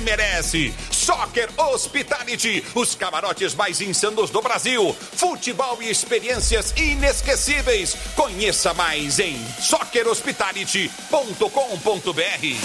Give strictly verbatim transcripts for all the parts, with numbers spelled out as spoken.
merece. Soccer Hospitality, os camarotes mais insanos do Brasil. Futebol e experiências inesquecíveis. Conheça mais em soccer hospitality ponto com ponto b r.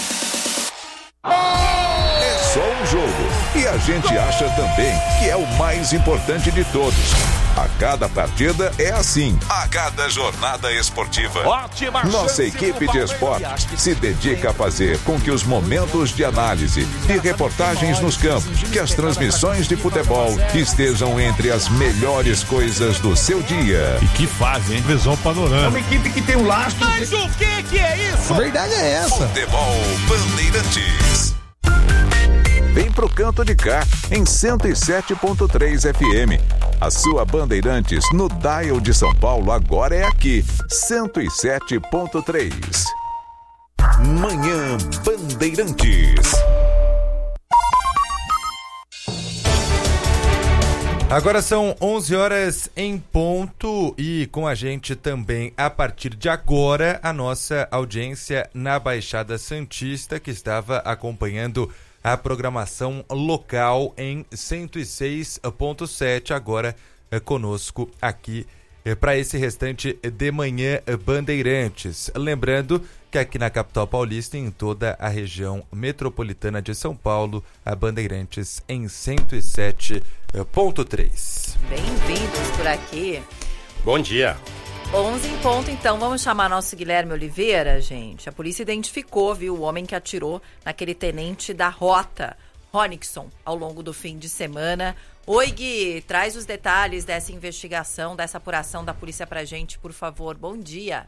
É só um jogo e a gente acha também que é o mais importante de todos. A cada partida é assim. A cada jornada esportiva. Ótima Nossa equipe de esportes se dedica a fazer com que os momentos de análise, de reportagens nos campos, que as transmissões de futebol estejam entre as melhores coisas do seu dia. E que fazem, hein? Visão panorâmica. É uma equipe que tem um lastro. Mas o que que é isso? A verdade é essa. Futebol Bandeirantes. Vem pro canto de cá, em cento e sete ponto três F M. A sua Bandeirantes no dial de São Paulo agora é aqui, cento e sete ponto três. Manhã Bandeirantes. Agora são onze horas em ponto e com a gente também, a partir de agora, a nossa audiência na Baixada Santista, que estava acompanhando a programação local em cento e seis ponto sete, agora é, conosco aqui é, para esse restante de Manhã Bandeirantes. Lembrando que aqui na capital paulista e em toda a região metropolitana de São Paulo, a Bandeirantes em cento e sete ponto três. Bem-vindos por aqui. Bom dia. onze em ponto, então, vamos chamar nosso Guilherme Oliveira, gente. A polícia identificou, viu, o homem que atirou naquele tenente da Rota, Ronixon, ao longo do fim de semana. Oi, Gui, traz os detalhes dessa investigação, dessa apuração da polícia pra gente, por favor. Bom dia.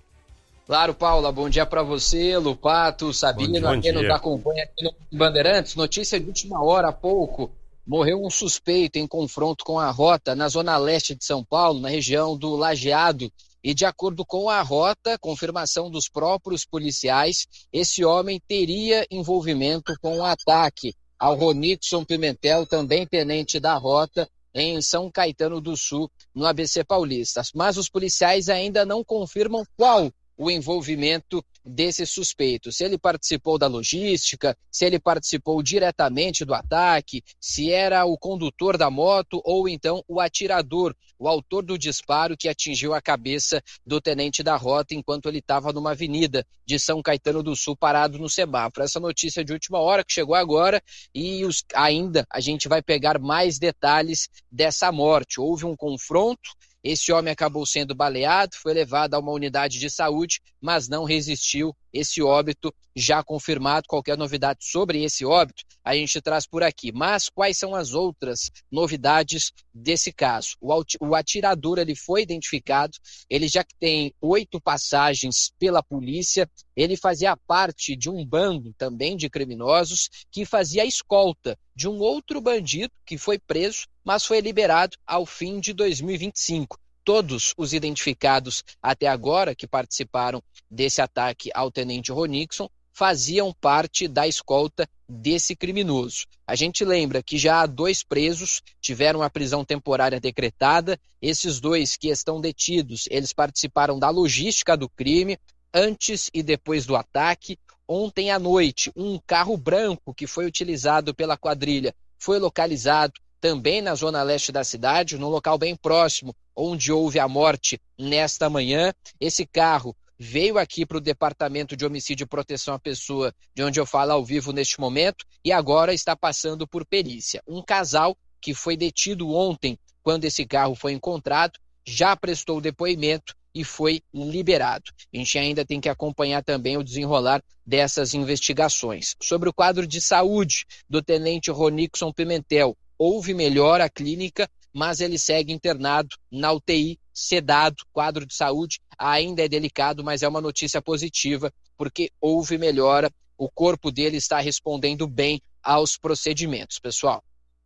Claro, Paula, bom dia para você, Lupato, Sabino, a quem nos acompanha aqui no Bandeirantes. Notícia de última hora, há pouco. Morreu um suspeito em confronto com a Rota na zona leste de São Paulo, na região do Lajeado. E de acordo com a Rota, confirmação dos próprios policiais, esse homem teria envolvimento com o ataque ao Ronixon Pimentel, também tenente da Rota, em São Caetano do Sul, no A B C Paulista. Mas os policiais ainda não confirmam qual o envolvimento desse suspeito, se ele participou da logística, se ele participou diretamente do ataque, se era o condutor da moto ou então o atirador, o autor do disparo que atingiu a cabeça do tenente da Rota enquanto ele estava numa avenida de São Caetano do Sul parado no semáforo. Essa notícia de última hora que chegou agora e os, ainda a gente vai pegar mais detalhes dessa morte. Houve um confronto. Esse homem acabou sendo baleado, foi levado a uma unidade de saúde, mas não resistiu. Esse óbito já confirmado. Qualquer novidade sobre esse óbito, a gente traz por aqui. Mas quais são as outras novidades desse caso? O atirador ele foi identificado, ele já tem oito passagens pela polícia, ele fazia parte de um bando também de criminosos que fazia a escolta de um outro bandido que foi preso, mas foi liberado ao fim de dois mil e vinte e cinco. Todos os identificados até agora que participaram desse ataque ao tenente Ronixon faziam parte da escolta desse criminoso. A gente lembra que já há dois presos, tiveram a prisão temporária decretada. Esses dois que estão detidos, eles participaram da logística do crime antes e depois do ataque. Ontem à noite, um carro branco que foi utilizado pela quadrilha foi localizado também na zona leste da cidade, num local bem próximo, onde houve a morte nesta manhã. Esse carro veio aqui para o Departamento de Homicídio e Proteção à Pessoa, de onde eu falo ao vivo neste momento, e agora está passando por perícia. Um casal que foi detido ontem, quando esse carro foi encontrado, já prestou depoimento e foi liberado. A gente ainda tem que acompanhar também o desenrolar dessas investigações. Sobre o quadro de saúde do tenente Ronixon Pimentel, houve melhora clínica, mas ele segue internado na U T I, sedado. Quadro de saúde ainda é delicado, mas é uma notícia positiva, porque houve melhora. O corpo dele está respondendo bem aos procedimentos, pessoal.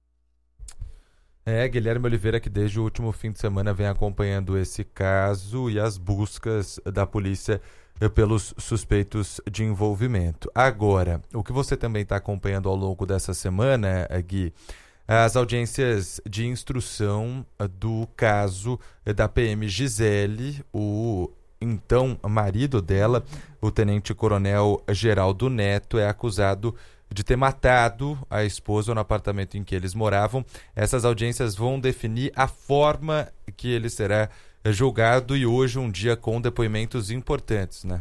É, Guilherme Oliveira, que desde o último fim de semana vem acompanhando esse caso e as buscas da polícia pelos suspeitos de envolvimento. Agora, o que você também está acompanhando ao longo dessa semana, Gui, as audiências de instrução do caso da P M Gisele, o então marido dela, o tenente-coronel Geraldo Neto, é acusado de ter matado a esposa no apartamento em que eles moravam. Essas audiências vão definir a forma que ele será julgado e hoje um dia com depoimentos importantes, né?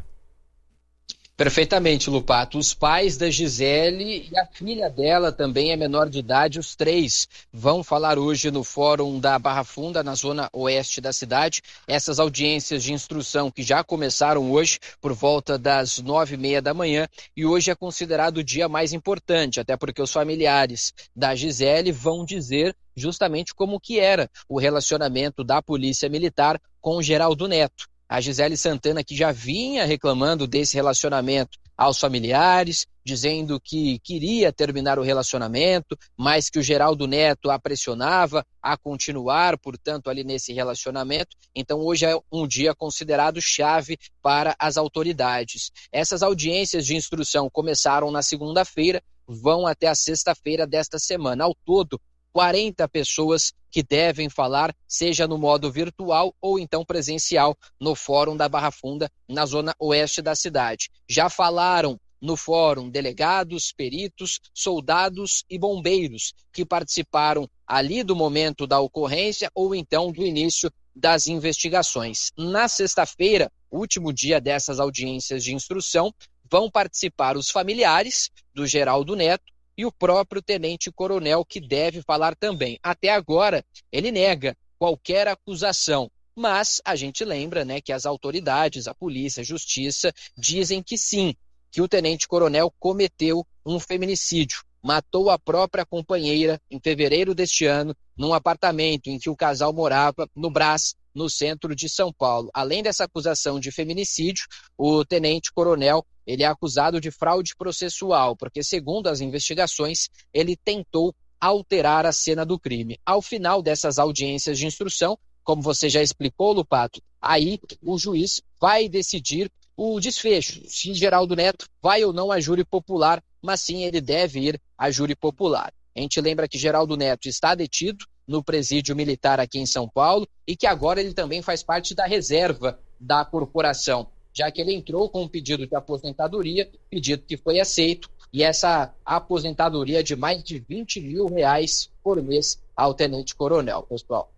Perfeitamente, Lupato. Os pais da Gisele e a filha dela também é menor de idade, os três vão falar hoje no Fórum da Barra Funda, na zona oeste da cidade. Essas audiências de instrução que já começaram hoje por volta das nove e meia da manhã e hoje é considerado o dia mais importante, até porque os familiares da Gisele vão dizer justamente como que era o relacionamento da Polícia Militar com o Geraldo Neto. A Gisele Santana, que já vinha reclamando desse relacionamento aos familiares, dizendo que queria terminar o relacionamento, mas que o Geraldo Neto a pressionava a continuar, portanto, ali nesse relacionamento. Então, hoje é um dia considerado chave para as autoridades. Essas audiências de instrução começaram na segunda-feira, vão até a sexta-feira desta semana. Ao todo, quarenta pessoas que devem falar, seja no modo virtual ou então presencial, no Fórum da Barra Funda, na zona oeste da cidade. Já falaram no fórum delegados, peritos, soldados e bombeiros que participaram ali do momento da ocorrência ou então do início das investigações. Na sexta-feira, último dia dessas audiências de instrução, vão participar os familiares do Geraldo Neto e o próprio tenente-coronel, que deve falar também. Até agora, ele nega qualquer acusação, mas a gente lembra, né, que as autoridades, a polícia, a justiça, dizem que sim, que o tenente-coronel cometeu um feminicídio, matou a própria companheira em fevereiro deste ano, num apartamento em que o casal morava no Brás, no centro de São Paulo. Além dessa acusação de feminicídio, o tenente-coronel ele é acusado de fraude processual, porque, segundo as investigações, ele tentou alterar a cena do crime. Ao final dessas audiências de instrução, como você já explicou, Lupato, aí o juiz vai decidir o desfecho, se Geraldo Neto vai ou não a júri popular, mas sim ele deve ir a júri popular. A gente lembra que Geraldo Neto está detido no presídio militar aqui em São Paulo e que agora ele também faz parte da reserva da corporação, já que ele entrou com um pedido de aposentadoria, pedido que foi aceito, e essa aposentadoria de mais de vinte mil reais por mês ao tenente-coronel, pessoal.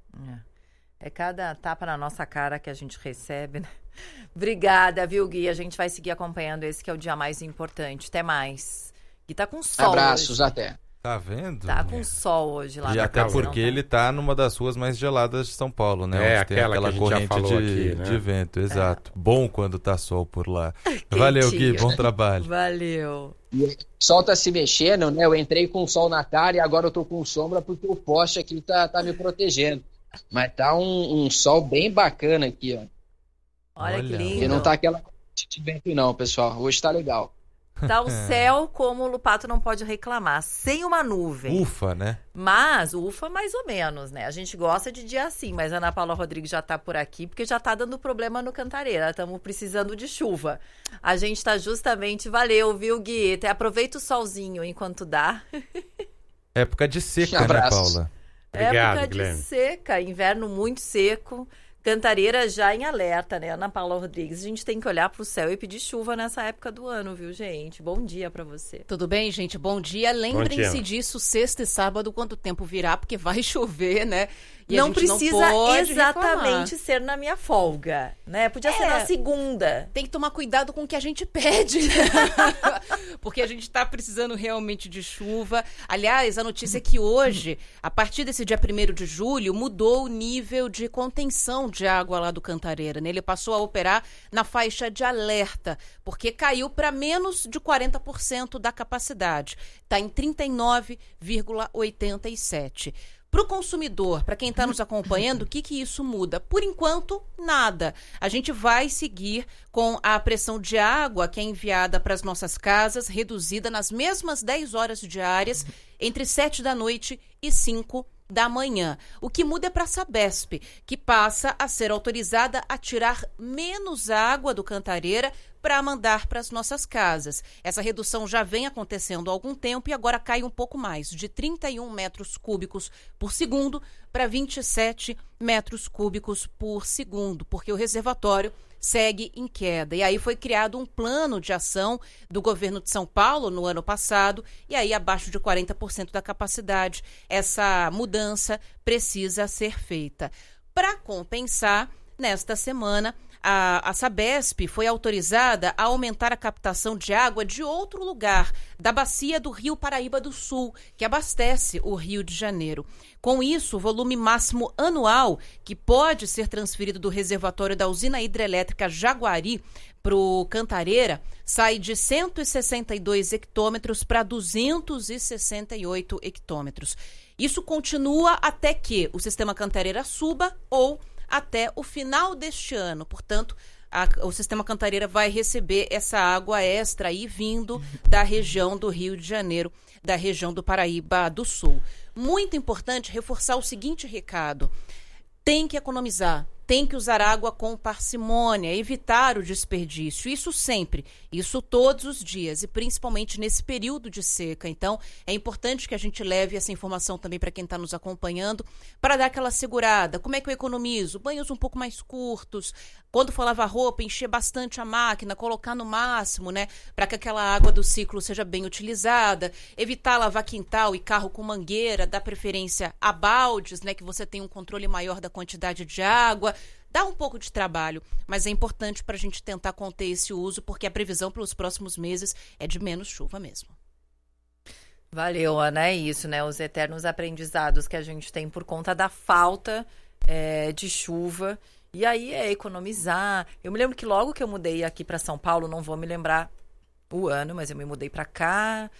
É. é cada tapa na nossa cara que a gente recebe, né? Obrigada, viu, Gui? A gente vai seguir acompanhando esse que é o dia mais importante. Até mais. Gui tá com sol. Abraços, hoje. até. Tá vendo? Tá com sol hoje lá. E até casa, porque ele tá numa das ruas mais geladas de São Paulo, né? É, onde aquela, tem aquela que a gente corrente já falou de, aqui, né? de vento, exato. É. Bom quando tá sol por lá. Valeu, Gui, bom trabalho. Valeu. O sol tá se mexendo, né? Eu entrei com o sol na cara e agora eu tô com sombra porque o poste aqui tá, tá me protegendo. Mas tá um, um sol bem bacana aqui, ó. Olha, Olha que lindo. E não tá aquela de vento não, pessoal. Hoje tá legal. Tá o céu como o Lupato não pode reclamar, sem uma nuvem. Ufa, né? Mas, ufa mais ou menos, né? A gente gosta de dia assim, mas a Ana Paula Rodrigues já tá por aqui, porque já tá dando problema no Cantareira. Estamos precisando de chuva. A gente tá justamente, valeu, viu, Gui? Até aproveita o solzinho enquanto dá. Época de seca, né, Paula? Obrigado, Época Guilherme. de seca, inverno muito seco. Cantareira já em alerta, né? Ana Paula Rodrigues, a gente tem que olhar pro céu e pedir chuva nessa época do ano, viu, gente? Bom dia pra você. Tudo bem, gente? Bom dia. Lembrem-se disso sexta e sábado, quando o tempo virar, porque vai chover, né? E não a gente precisa não pode exatamente reclamar. ser na minha folga, né? Podia é, ser na segunda. Tem que tomar cuidado com o que a gente pede, porque a gente tá precisando realmente de chuva. Aliás, a notícia é que hoje, a partir desse dia primeiro de julho, mudou o nível de contenção de água lá do Cantareira, né? Ele passou a operar na faixa de alerta, porque caiu para menos de quarenta por cento da capacidade. Está em trinta e nove vírgula oitenta e sete. Para o consumidor, para quem está nos acompanhando, o que, que isso muda? Por enquanto, nada. A gente vai seguir com a pressão de água que é enviada para as nossas casas, reduzida nas mesmas dez horas diárias, entre sete da noite e cinco da manhã. O que muda é para a Sabesp, que passa a ser autorizada a tirar menos água do Cantareira para mandar para as nossas casas. Essa redução já vem acontecendo há algum tempo e agora cai um pouco mais, de trinta e um metros cúbicos por segundo para vinte e sete metros cúbicos por segundo, porque o reservatório segue em queda. E aí foi criado um plano de ação do governo de São Paulo no ano passado, e aí abaixo de quarenta por cento da capacidade, essa mudança precisa ser feita. Para compensar, nesta semana, a, a Sabesp foi autorizada a aumentar a captação de água de outro lugar, da bacia do Rio Paraíba do Sul, que abastece o Rio de Janeiro. Com isso, o volume máximo anual que pode ser transferido do reservatório da usina hidrelétrica Jaguari para o Cantareira sai de cento e sessenta e dois hectômetros para duzentos e sessenta e oito hectômetros. Isso continua até que o sistema Cantareira suba ou até o final deste ano. Portanto, a, o sistema Cantareira vai receber essa água extra aí vindo da região do Rio de Janeiro, da região do Paraíba do Sul. Muito importante reforçar o seguinte recado: tem que economizar, tem que usar água com parcimônia, evitar o desperdício, isso sempre, isso todos os dias e principalmente nesse período de seca. Então, é importante que a gente leve essa informação também para quem está nos acompanhando, para dar aquela segurada. Como é que eu economizo? Banhos um pouco mais curtos, quando for lavar roupa, encher bastante a máquina, colocar no máximo, né, para que aquela água do ciclo seja bem utilizada, evitar lavar quintal e carro com mangueira, dar preferência a baldes, né, que você tem um controle maior da quantidade de água. Dá um pouco de trabalho, mas é importante para a gente tentar conter esse uso, porque a previsão para os próximos meses é de menos chuva mesmo. Valeu, Ana, é isso, né? Os eternos aprendizados que a gente tem por conta da falta é, de chuva. E aí é economizar. Eu me lembro que logo que eu mudei aqui para São Paulo, não vou me lembrar o ano, mas eu me mudei para cá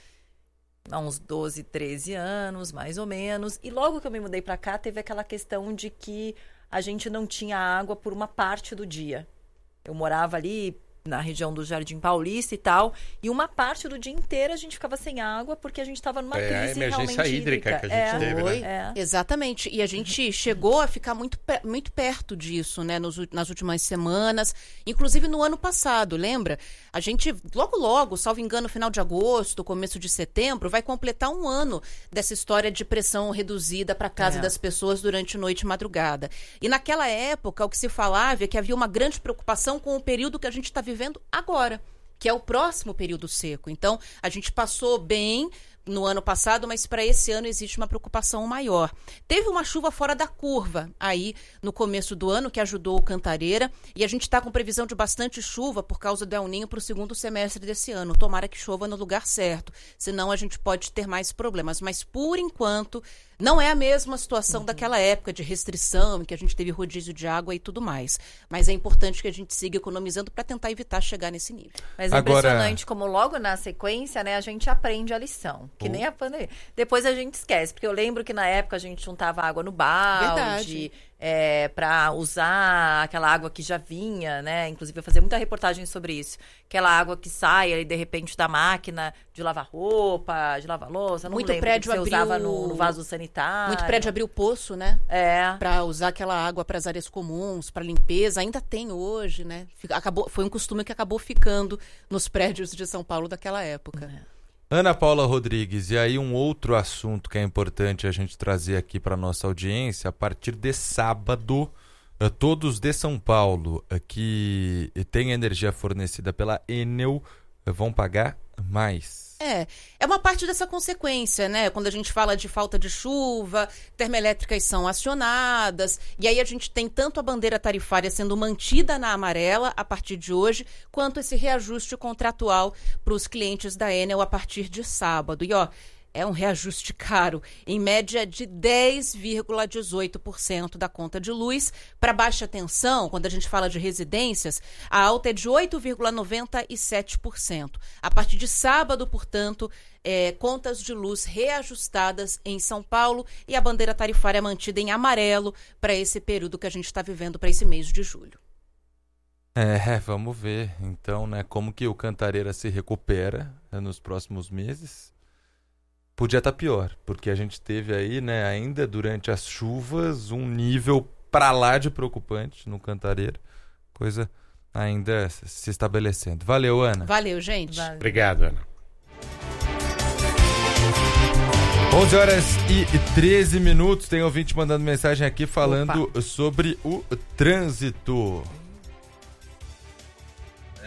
há uns doze, treze anos, mais ou menos. E logo que eu me mudei para cá, teve aquela questão de que a gente não tinha água por uma parte do dia. Eu morava ali na região do Jardim Paulista e tal, e uma parte do dia inteiro a gente ficava sem água porque a gente estava numa é crise a emergência realmente hídrica, hídrica que a gente é, teve, foi, né? É. Exatamente, e a gente chegou a ficar muito, muito perto disso, né, nos, nas últimas semanas, inclusive no ano passado, lembra? A gente, logo logo, salvo engano, final de agosto, começo de setembro, vai completar um ano dessa história de pressão reduzida para casa É. das pessoas durante noite e madrugada. E naquela época, o que se falava é que havia uma grande preocupação com o período que a gente está vivendo agora, que é o próximo período seco. Então, a gente passou bem no ano passado, mas para esse ano existe uma preocupação maior. Teve uma chuva fora da curva aí no começo do ano que ajudou o Cantareira, e a gente está com previsão de bastante chuva por causa do El Niño para o segundo semestre desse ano. Tomara que chova no lugar certo, senão a gente pode ter mais problemas. Mas, por enquanto, não é a mesma situação uhum. daquela época de restrição, em que a gente teve rodízio de água e tudo mais. Mas é importante que a gente siga economizando para tentar evitar chegar nesse nível. Mas é Agora... impressionante como logo na sequência, né, a gente aprende a lição. Que nem a pandemia. Depois a gente esquece, porque eu lembro que na época a gente juntava água no balde, é, para usar aquela água que já vinha, né? Inclusive eu fazia muita reportagem sobre isso. Aquela água que sai ali, de repente, da máquina de lavar roupa, de lavar louça. Não Muito lembro, prédio que você abriu... usava no, no vaso sanitário. Muito prédio abriu poço, né? É. Para usar aquela água para as áreas comuns, para limpeza. Ainda tem hoje, né? Acabou, foi um costume que acabou ficando nos prédios de São Paulo daquela época. É. Ana Paula Rodrigues, e aí um outro assunto que é importante a gente trazer aqui para nossa audiência, a partir de sábado, todos de São Paulo que têm energia fornecida pela Enel vão pagar mais. É, é uma parte dessa consequência, né? Quando a gente fala de falta de chuva, termoelétricas são acionadas, e aí a gente tem tanto a bandeira tarifária sendo mantida na amarela a partir de hoje, quanto esse reajuste contratual para os clientes da Enel a partir de sábado. E ó, é um reajuste caro, em média de dez vírgula dezoito por cento da conta de luz. Para baixa tensão, quando a gente fala de residências, a alta é de oito vírgula noventa e sete por cento. A partir de sábado, portanto, é, contas de luz reajustadas em São Paulo e a bandeira tarifária mantida em amarelo para esse período que a gente está vivendo, para esse mês de julho. É, vamos ver, então, né, como que o Cantareira se recupera, né, nos próximos meses. Podia estar pior, porque a gente teve aí, né, ainda durante as chuvas, um nível pra lá de preocupante no Cantareira. Coisa ainda se estabelecendo. Valeu, Ana. Valeu, gente. Valeu. Obrigado, Ana. onze horas e treze minutos. Tem ouvinte mandando mensagem aqui falando Opa. sobre o trânsito.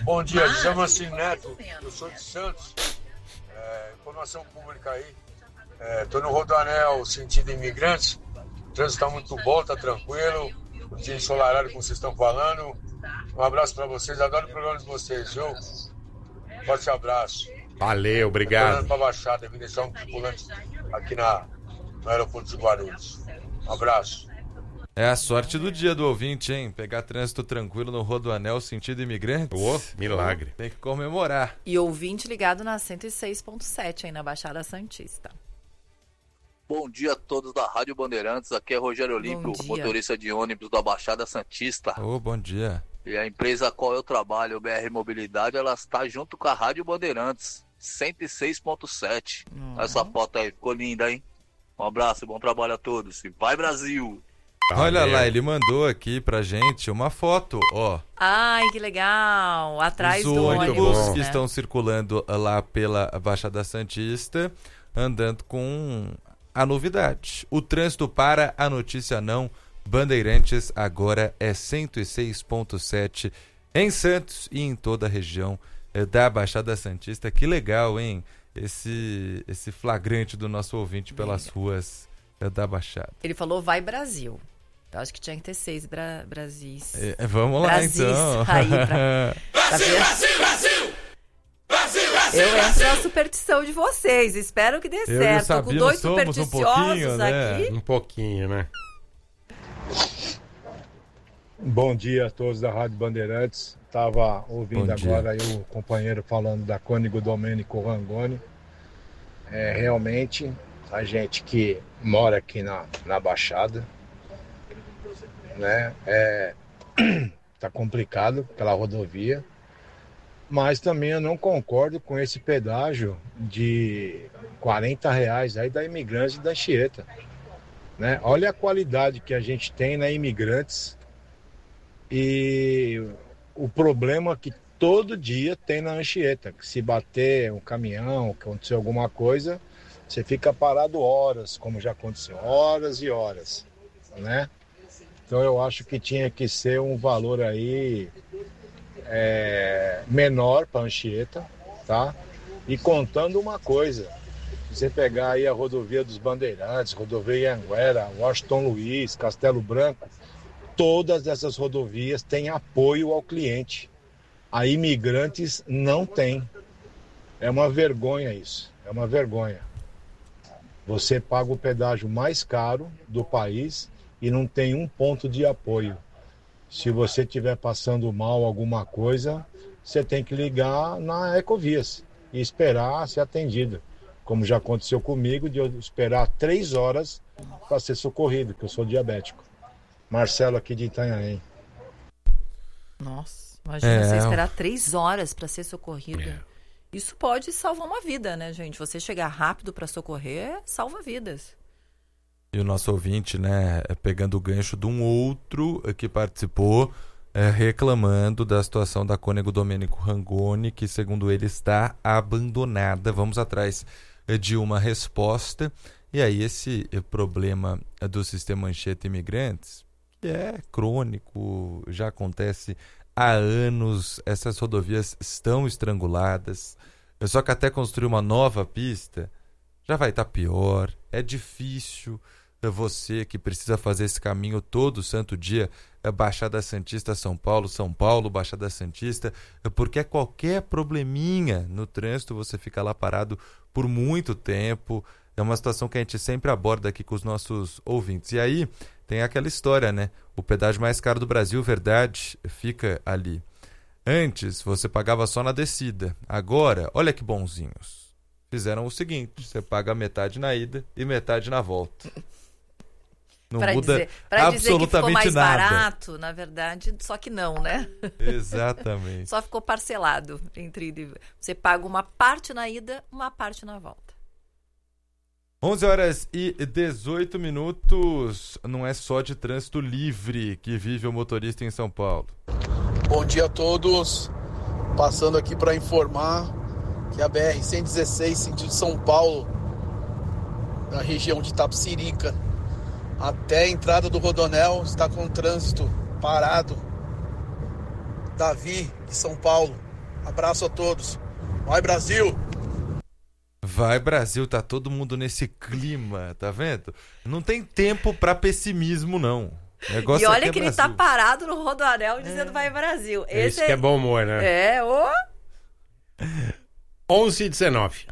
Bom dia, chama-se Neto, eu sou de Santos. É, informação pública aí. Estou é, no Rodoanel, sentido imigrantes. O trânsito está muito bom, está tranquilo. O dia ensolarado, como vocês estão falando. Um abraço para vocês, adoro o programa de vocês, viu? Forte abraço. Valeu, obrigado. Estou para a Baixada, vim deixar um tripulante aqui na, no aeroporto de Guarulhos. Um abraço. É a sorte do dia do ouvinte, hein? Pegar trânsito tranquilo no Rodoanel, sentido imigrante. Ô, milagre. Tem que comemorar. E ouvinte ligado na cento e seis ponto sete, aí na Baixada Santista. Bom dia a todos da Rádio Bandeirantes. Aqui é Rogério Olímpio, motorista de ônibus da Baixada Santista. Ô, bom dia. E a empresa a qual eu trabalho, o B R Mobilidade, ela está junto com a Rádio Bandeirantes, cento e seis ponto sete. Uhum. Essa foto aí ficou linda, hein? Um abraço e bom trabalho a todos. E vai, Brasil! Olha Valeu. Lá, ele mandou aqui pra gente uma foto, ó. Ai, que legal! Atrás Os do ônibus, ônibus que né? estão circulando lá pela Baixada Santista, andando com a novidade. O trânsito para, a notícia não. Bandeirantes agora é cento e seis ponto sete em Santos e em toda a região da Baixada Santista. Que legal, hein? Esse, esse flagrante do nosso ouvinte pelas ruas da Baixada. Ele falou, vai Brasil. Eu acho que tinha que ter seis Bra- Brasis. É, vamos lá, Brasis então. Aí pra... Brasil, Brasil, Brasil! Brasil, Brasil, Eu entro Brasil! na superstição de vocês. Espero que dê Eu certo. Tô com dois somos um supersticiosos né? aqui. Um pouquinho, né? Bom dia a todos da Rádio Bandeirantes. Estava ouvindo Bom dia. agora aí o companheiro falando da Cônigo Domênico Rangoni. É, realmente, a gente que mora aqui na, na Baixada, né, é, tá complicado aquela rodovia, mas também eu não concordo com esse pedágio de quarenta reais aí da Imigrantes e da Anchieta, né? Olha a qualidade que a gente tem na Imigrantes e o problema que todo dia tem na Anchieta, que se bater um caminhão, que acontecer alguma coisa, você fica parado horas, como já aconteceu, horas e horas, né? Então eu acho que tinha que ser um valor aí é, menor para a Anchieta, tá? E contando uma coisa, se você pegar aí a rodovia dos Bandeirantes, rodovia Anguera, Washington Luiz, Castelo Branco, todas essas rodovias têm apoio ao cliente. A Imigrantes não tem. É uma vergonha isso, é uma vergonha. Você paga o pedágio mais caro do país e não tem um ponto de apoio. Se você estiver passando mal alguma coisa, você tem que ligar na Ecovias e esperar ser atendido. Como já aconteceu comigo, de eu esperar três horas para ser socorrido, que eu sou diabético. Marcelo aqui de Itanhaém. Nossa, imagina É. você esperar três horas para ser socorrido. É. Isso pode salvar uma vida, né, gente? Você chegar rápido para socorrer, salva vidas. E o nosso ouvinte, né, pegando o gancho de um outro que participou, é, reclamando da situação da Cônigo Domênico Rangoni, que segundo ele está abandonada. Vamos atrás de uma resposta. E aí esse problema do sistema Anchieta Imigrantes, que é crônico, já acontece há anos, essas rodovias estão estranguladas, só que até construir uma nova pista já vai estar pior, é difícil. Você que precisa fazer esse caminho todo santo dia, Baixada Santista, São Paulo, São Paulo, Baixada Santista, porque qualquer probleminha no trânsito você fica lá parado por muito tempo. É uma situação que a gente sempre aborda aqui com os nossos ouvintes. E aí tem aquela história, né? O pedágio mais caro do Brasil, verdade, fica ali. Antes você pagava só na descida. Agora, olha que bonzinhos. Fizeram o seguinte, você paga metade na ida e metade na volta. Não pra muda dizer, pra absolutamente dizer que ficou mais nada. barato, na verdade, só que não, né? Exatamente. Só ficou parcelado entre ida e... Você paga uma parte na ida, uma parte na volta. onze horas e dezoito minutos. Não é só de trânsito livre que vive o motorista em São Paulo. Bom dia a todos. Passando aqui para informar que a B R cento e dezesseis, sentido São Paulo, na região de Itapecerica, até a entrada do Rodoanel, está com o trânsito parado. Davi, de São Paulo. Abraço a todos. Vai, Brasil! Vai, Brasil, tá todo mundo nesse clima, tá vendo? Não tem tempo pra pessimismo, não. E olha que, que ele tá parado no Rodoanel dizendo é. vai, Brasil. Esse, Esse é... que é bom humor, né? É, ô... onze e dezenove.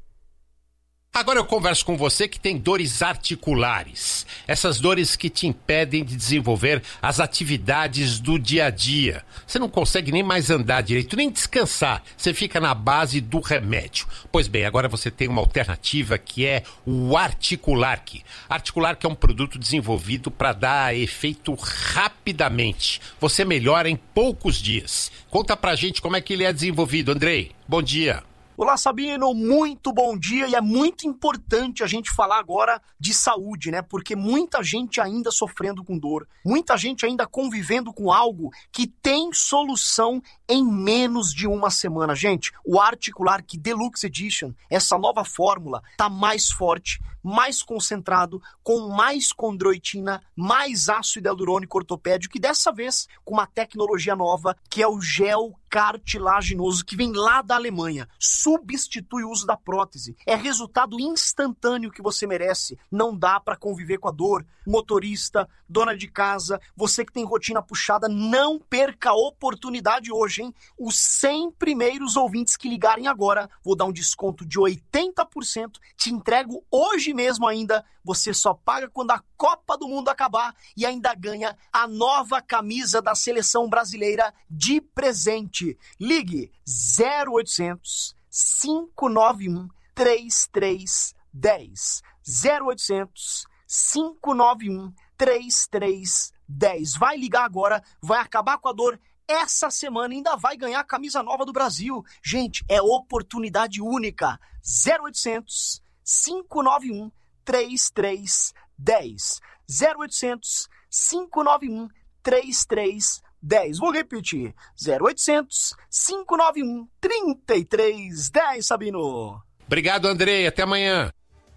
Agora eu converso com você que tem dores articulares. Essas dores que te impedem de desenvolver as atividades do dia a dia. Você não consegue nem mais andar direito, nem descansar. Você fica na base do remédio. Pois bem, agora você tem uma alternativa que é o Articulark. Articulark é um produto desenvolvido para dar efeito rapidamente. Você melhora em poucos dias. Conta pra gente como é que ele é desenvolvido, Andrei. Bom dia. Olá, Sabino, muito bom dia, e é muito importante a gente falar agora de saúde, né? Porque muita gente ainda sofrendo com dor, muita gente ainda convivendo com algo que tem solução em menos de uma semana. Gente, o Articulark Deluxe Edition, essa nova fórmula, tá mais forte, mais concentrado, com mais condroitina, mais ácido hialurônico ortopédico, e dessa vez com uma tecnologia nova, que é o gel cartilaginoso, que vem lá da Alemanha. Substitui o uso da prótese. É resultado instantâneo que você merece. Não dá para conviver com a dor. Motorista, dona de casa, você que tem rotina puxada, não perca a oportunidade hoje, hein? Os cem primeiros ouvintes que ligarem agora, vou dar um desconto de oitenta por cento, te entrego hoje mesmo ainda. Você só paga quando a Copa do Mundo acabar e ainda ganha a nova camisa da seleção brasileira de presente. Ligue zero oitocentos, cinco nove um, três três um zero. zero oitocentos, cinco nove um, três três um zero. Vai ligar agora, vai acabar com a dor essa semana, ainda vai ganhar a camisa nova do Brasil. Gente, é oportunidade única. zero oitocentos, cinco nove um, três três um zero. zero oitocentos, cinco nove um, três três um zero. Vou repetir. zero oitocentos, cinco nove um, três três um zero, Sabino. Obrigado, Andrei. Até amanhã.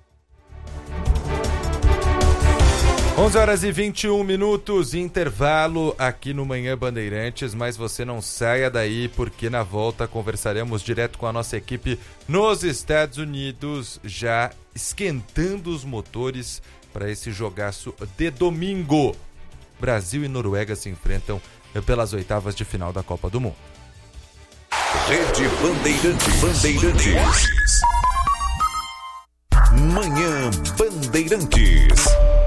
onze horas e vinte e um minutos, intervalo aqui no Manhã Bandeirantes, mas você não saia daí, porque na volta conversaremos direto com a nossa equipe nos Estados Unidos, já esquentando os motores para esse jogaço de domingo. Brasil e Noruega se enfrentam pelas oitavas de final da Copa do Mundo. Rede Bandeirantes. Bandeirantes. Manhã Bandeirantes.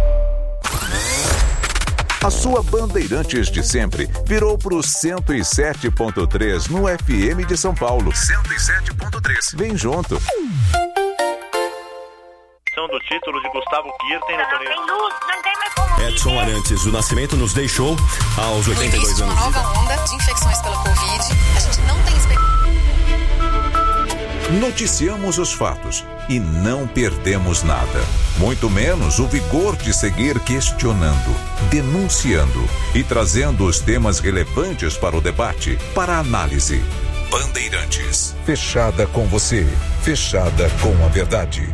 A sua Bandeirantes de sempre virou pro cento e sete ponto três no F M de São Paulo. cento e sete ponto três. Vem junto. Do título de Gustavo Kirten no torneio. Não tem luz, não tem mais como. Edson Arantes do Nascimento nos deixou aos oitenta e dois anos. No início de uma nova onda de infecções pela Covid, a gente não tem expectativa. Noticiamos os fatos e não perdemos nada. Muito menos o vigor de seguir questionando, denunciando e trazendo os temas relevantes para o debate, para a análise. Bandeirantes. Fechada com você. Fechada com a verdade.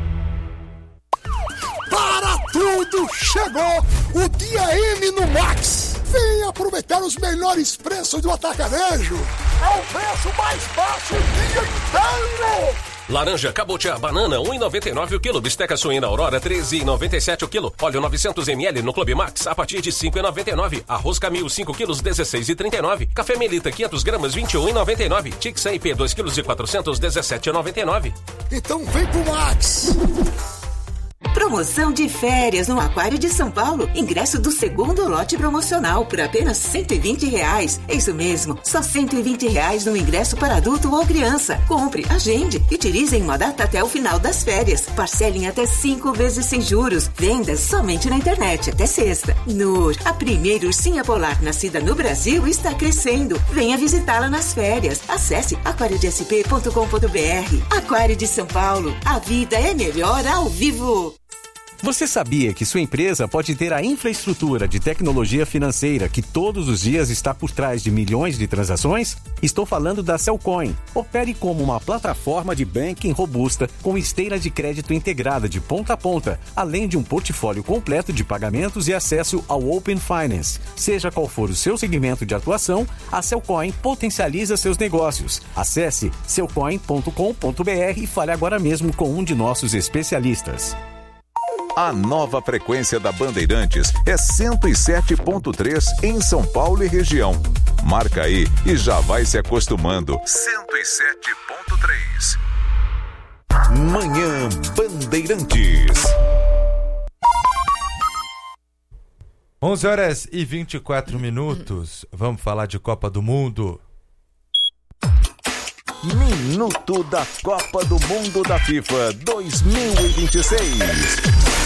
Para tudo, chegou o Dia M no Max. Vem aproveitar os melhores preços do atacarejo. É o preço mais baixo o dia inteiro. Laranja, cabotiá, banana, um real e noventa e nove o quilo. Bisteca suína Aurora, treze reais e noventa e sete o quilo. Óleo novecentos mililitros no Clube Max, a partir de cinco reais e noventa e nove. Arroz Camil, cinco quilos, dezesseis reais e trinta e nove. Café Melita, quinhentos gramas, vinte e um reais e noventa e nove. Tix I P, dois quilos e quatrocentos, dezessete reais e noventa e nove. Então vem pro Max. Promoção de férias no Aquário de São Paulo. Ingresso do segundo lote promocional por apenas cento e vinte reais. É isso mesmo, só cento e vinte reais no ingresso para adulto ou criança. Compre, agende e utilize em uma data até o final das férias. Parcelem até cinco vezes sem juros. Vendas somente na internet até sexta. Nur, a primeira ursinha polar nascida no Brasil, está crescendo. Venha visitá-la nas férias. Acesse aquário d s p ponto com ponto b r. Aquário de São Paulo. A vida é melhor ao vivo. Você sabia que sua empresa pode ter a infraestrutura de tecnologia financeira que todos os dias está por trás de milhões de transações? Estou falando da Cellcoin. Opere como uma plataforma de banking robusta com esteira de crédito integrada de ponta a ponta, além de um portfólio completo de pagamentos e acesso ao Open Finance. Seja qual for o seu segmento de atuação, a Cellcoin potencializa seus negócios. Acesse cellcoin ponto com ponto b r e fale agora mesmo com um de nossos especialistas. A nova frequência da Bandeirantes é cento e sete ponto três em São Paulo e região. Marca aí e já vai se acostumando. cento e sete ponto três. Manhã Bandeirantes. onze horas e vinte e quatro minutos. Vamos falar de Copa do Mundo. Minuto da Copa do Mundo da FIFA dois mil e vinte e seis.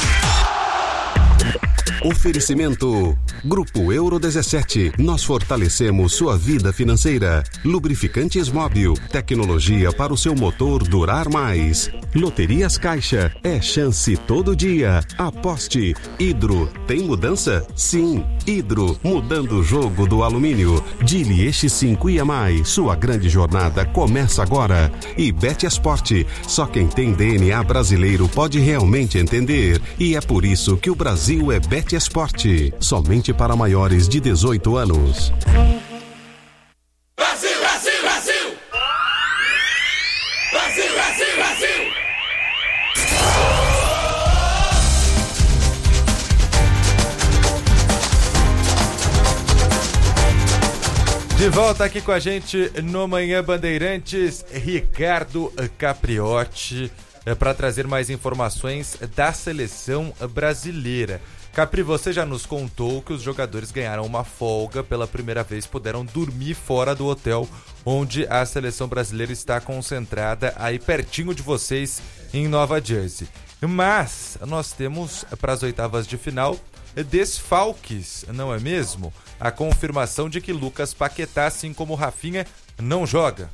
Oferecimento Grupo Euro dezessete. Nós fortalecemos sua vida financeira. Lubrificantes Móbil. Tecnologia para o seu motor durar mais. Loterias Caixa. É chance todo dia. Aposte. Hidro. Tem mudança? Sim. Hidro. Mudando o jogo do alumínio. Dili X cinco e mais. Sua grande jornada começa agora. E Betesporte. Só quem tem D N A brasileiro pode realmente entender. E é por isso que o Brasil é Betesporte. Somente para maiores de dezoito anos. Brasil, Brasil, Brasil! Brasil, Brasil, Brasil! De volta aqui com a gente no Manhã Bandeirantes, Ricardo Capriotti, para trazer mais informações da seleção brasileira. Capri, você já nos contou que os jogadores ganharam uma folga, pela primeira vez puderam dormir fora do hotel onde a seleção brasileira está concentrada, aí pertinho de vocês em Nova Jersey. Mas nós temos para as oitavas de final desfalques, não é mesmo? A confirmação de que Lucas Paquetá, assim como Rafinha, não joga.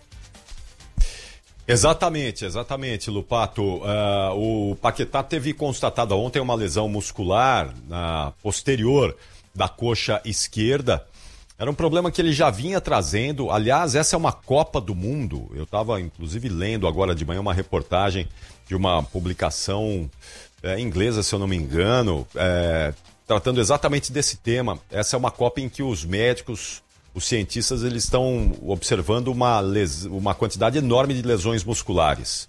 Exatamente, exatamente, Lupato. Uh, o Paquetá teve constatada ontem uma lesão muscular na posterior da coxa esquerda. Era um problema que ele já vinha trazendo. Aliás, essa é uma Copa do Mundo. Eu estava, inclusive, lendo agora de manhã uma reportagem de uma publicação é, inglesa, se eu não me engano, é, tratando exatamente desse tema. Essa é uma Copa em que os médicos... Os cientistas eles estão observando uma, les... uma quantidade enorme de lesões musculares.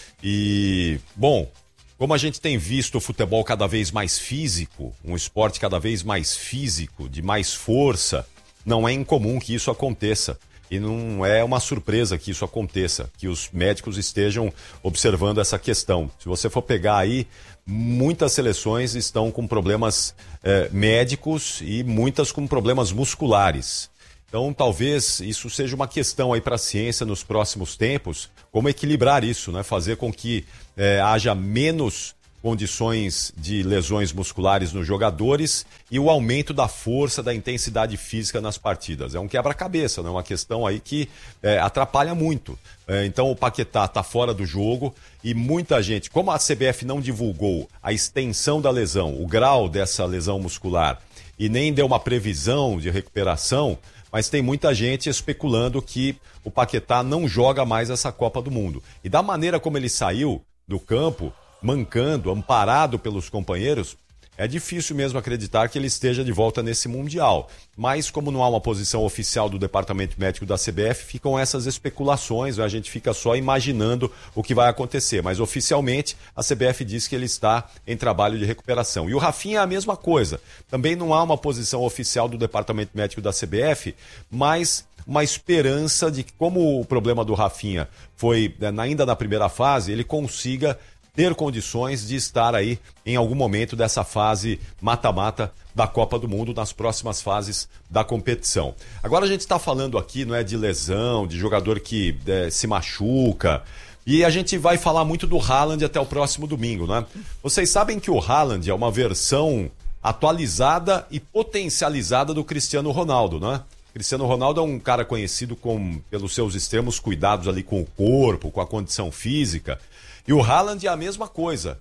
E, bom, como a gente tem visto o futebol cada vez mais físico, um esporte cada vez mais físico, de mais força, não é incomum que isso aconteça. E não é uma surpresa que isso aconteça, que os médicos estejam observando essa questão. Se você for pegar aí, muitas seleções estão com problemas eh, médicos e muitas com problemas musculares. Então, talvez isso seja uma questão aí para a ciência nos próximos tempos, como equilibrar isso, né? Fazer com que eh, haja menos condições de lesões musculares nos jogadores e o aumento da força, da intensidade física nas partidas. É um quebra-cabeça, né? Uma questão aí que eh, atrapalha muito. Eh, então, o Paquetá está fora do jogo e muita gente, como a C B F não divulgou a extensão da lesão, o grau dessa lesão muscular e nem deu uma previsão de recuperação, mas tem muita gente especulando que o Paquetá não joga mais essa Copa do Mundo. E da maneira como ele saiu do campo, mancando, amparado pelos companheiros, é difícil mesmo acreditar que ele esteja de volta nesse Mundial. Mas como não há uma posição oficial do Departamento Médico da C B F, ficam essas especulações, a gente fica só imaginando o que vai acontecer. Mas oficialmente a C B F diz que ele está em trabalho de recuperação. E o Rafinha é a mesma coisa. Também não há uma posição oficial do Departamento Médico da C B F, mas uma esperança de que, como o problema do Rafinha foi ainda na primeira fase, ele consiga ter condições de estar aí em algum momento dessa fase mata-mata da Copa do Mundo, nas próximas fases da competição. Agora a gente está falando aqui, não é, de lesão, de jogador que é, se machuca, e a gente vai falar muito do Haaland até o próximo domingo, né? Vocês sabem que o Haaland é uma versão atualizada e potencializada do Cristiano Ronaldo, né? Cristiano Ronaldo é um cara conhecido com, pelos seus extremos cuidados ali com o corpo, com a condição física. E o Haaland é a mesma coisa.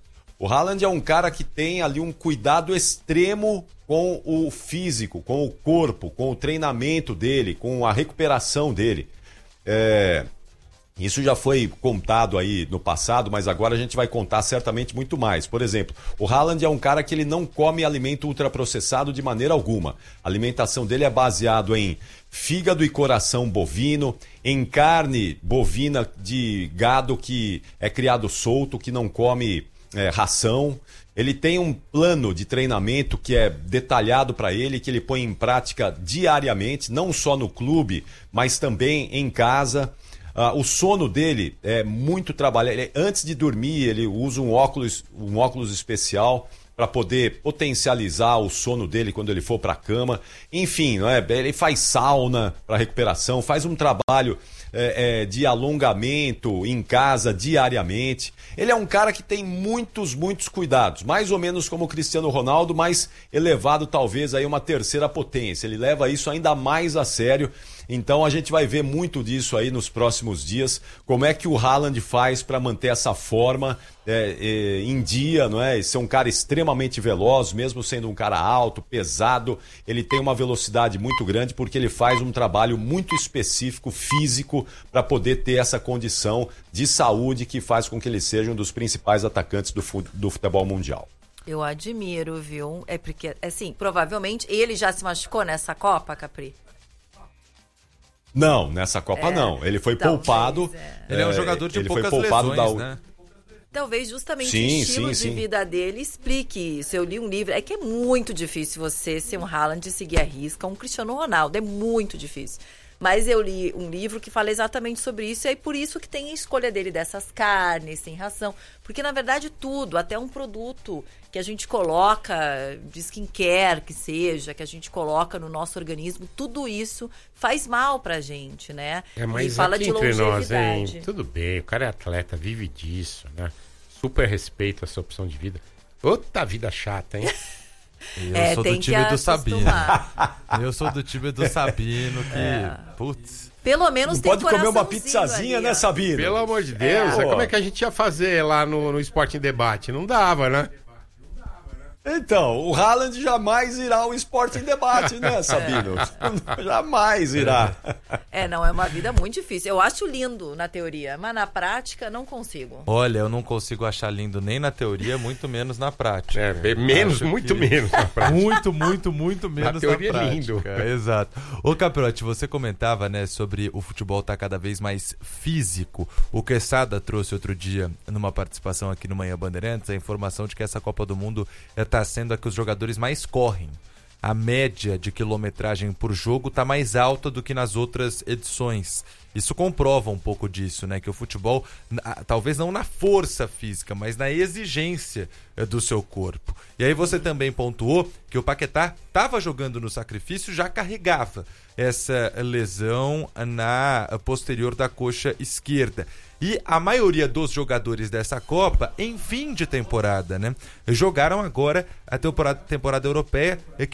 O Haaland é um cara que tem ali um cuidado extremo com o físico, com o corpo, com o treinamento dele, com a recuperação dele. É... Isso já foi contado aí no passado, mas agora a gente vai contar certamente muito mais. Por exemplo, o Haaland é um cara que ele não come alimento ultraprocessado de maneira alguma. A alimentação dele é baseado em fígado e coração bovino, em carne bovina de gado que é criado solto, que não come é, ração. Ele tem um plano de treinamento que é detalhado para ele, que ele põe em prática diariamente, não só no clube, mas também em casa. Uh, o sono dele é muito trabalhado. Ele, antes de dormir, ele usa um óculos, um óculos especial para poder potencializar o sono dele quando ele for para a cama. Enfim, não é? Ele faz sauna para recuperação, faz um trabalho é, é, de alongamento em casa diariamente. Ele é um cara que tem muitos, muitos cuidados, mais ou menos como o Cristiano Ronaldo, mas elevado talvez aí uma terceira potência. Ele leva isso ainda mais a sério. Então a gente vai ver muito disso aí nos próximos dias, como é que o Haaland faz para manter essa forma é, é, em dia, não é? Ser um cara extremamente veloz, mesmo sendo um cara alto, pesado, ele tem uma velocidade muito grande porque ele faz um trabalho muito específico, físico, para poder ter essa condição de saúde que faz com que ele seja um dos principais atacantes do, fu- do futebol mundial. Eu admiro, viu? É porque, assim, provavelmente ele já se machucou nessa Copa, Capri? Não, nessa Copa é, não. Ele foi talvez, poupado. É. Ele é um jogador de ele poucas foi poupado lesões, da... né? Talvez justamente sim, o estilo sim, de sim. vida dele explique isso. Eu li um livro, é que é muito difícil você ser um Haaland e seguir a risca um Cristiano Ronaldo, é muito difícil. Mas eu li um livro que fala exatamente sobre isso, e é por isso que tem a escolha dele dessas carnes, sem ração. Porque, na verdade, tudo, até um produto que a gente coloca, de skincare que seja, que a gente coloca no nosso organismo, tudo isso faz mal pra gente, né? É, mas e fala aqui de entre nós, hein? longevidade. Tudo bem, o cara é atleta, vive disso, né? Super respeito a sua opção de vida. Outra vida chata, hein? Eu É, sou tem do que time do Sabino. acostumar. Eu sou do time do Sabino, que, É. putz. Pelo menos Não tem pode comer uma coraçãozinho pizzazinha, ali, né, ó. Sabino? Pelo amor de Deus, É. como é que a gente ia fazer lá no, no Esporte em Debate? Não dava, né? Então, o Haaland jamais irá ao Esporte em Debate, né, Sabino? É. Jamais irá. É, não, é uma vida muito difícil. Eu acho lindo na teoria, mas na prática não consigo. Olha, eu não consigo achar lindo nem na teoria, muito menos na prática. É, menos, Acho muito que... menos na prática. Muito, muito, muito menos na, teoria prática. é lindo. Exato. Ô, Caprotti, você comentava, né, sobre o futebol estar cada vez mais físico. O Quesada trouxe outro dia, numa participação aqui no Manhã Bandeirantes, a informação de que essa Copa do Mundo está sendo a que os jogadores mais correm. A média de quilometragem por jogo está mais alta do que nas outras edições. Isso comprova um pouco disso, né? Que o futebol, talvez não na força física, mas na exigência do seu corpo. E aí você também pontuou que o Paquetá estava jogando no sacrifício, já carregava essa lesão na posterior da coxa esquerda. E a maioria dos jogadores dessa Copa, em fim de temporada, né? Jogaram agora a temporada, temporada europeia,